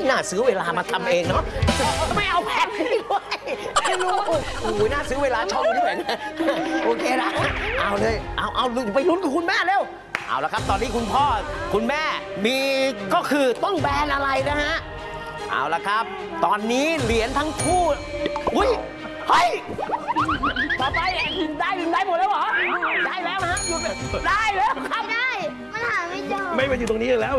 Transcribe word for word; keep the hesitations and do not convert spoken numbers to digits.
น่าซื้อเวลามาทำเองเนาะไม่เอาแผ่นนี้ด้วยให้ลูกโอ้ยน่าซื้อเวลาช่องด้วยนะโอเคนะเอาเลยเอาเอาไปลุ้นกับคุณแม่เร็วเอาละครับตอนนี้คุณพ่อคุณแม่มีก็คือต้องแบรนด์อะไรนะฮะเอาละครับตอนนี้เหรียญทั้งคู่อุ้ยเฮ้ยต่อไปได้ได้หมดแล้วเหรอได้แล้วนะฮะได้แล้วครับได้ มันหาไม่เจอไม่มาอยู่ตรงนี้แล้ว